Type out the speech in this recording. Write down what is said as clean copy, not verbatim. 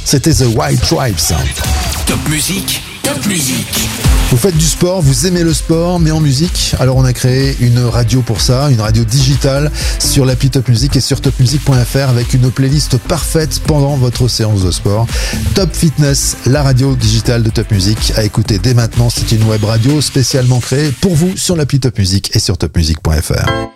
C'était The White Tribes. Top musique, top musique. Vous faites du sport, vous aimez le sport, mais en musique. Alors on a créé une radio pour ça, une radio digitale sur l'appli Top Music et sur topmusic.fr avec une playlist parfaite pendant votre séance de sport. Top Fitness, la radio digitale de Top Music à écouter dès maintenant. C'est une web radio spécialement créée pour vous sur l'appli Top Music et sur topmusic.fr.